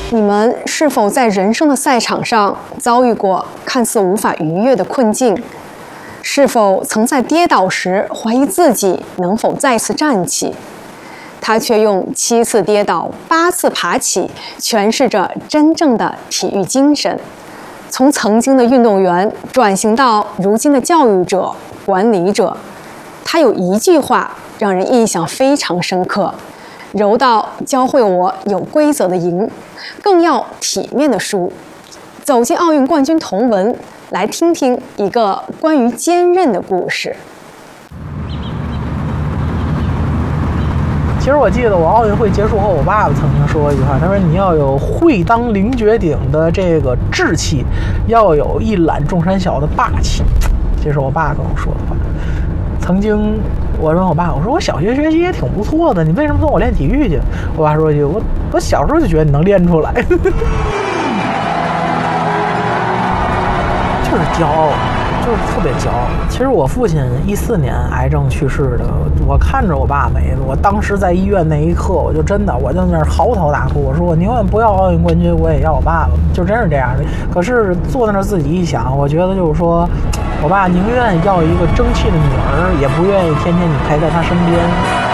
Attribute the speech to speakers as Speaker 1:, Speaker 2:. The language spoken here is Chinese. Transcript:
Speaker 1: 你们是否在人生的赛场上遭遇过看似无法逾越的困境？是否曾在跌倒时怀疑自己能否再次站起？他却用7次跌倒8次爬起，诠释着真正的体育精神。从曾经的运动员转型到如今的教育者、管理者，他有一句话让人印象非常深刻：柔道教会我有规则的赢，更要体面的输。走进奥运冠军同文，来听听一个关于坚韧的故事。
Speaker 2: 其实我记得我奥运会结束后，我爸爸曾经说过一句话，他说你要有会当凌绝顶的这个志气，要有一览众山小的霸气。这是我爸跟我说的话。曾经我问我爸，我说我小学学习也挺不错的，你为什么送我练体育去？我爸说一句，我小时候就觉得你能练出来。就是骄傲，就是特别骄傲。其实我父亲14年癌症去世的，我看着我爸没了。我当时在医院那一刻，我就在那儿嚎啕大哭，我说我宁愿不要奥运冠军，我也要我爸爸，就真是这样的。可是坐在那儿自己一想，我觉得就是说，我爸宁愿要一个争气的女儿，也不愿意天天你陪在他身边。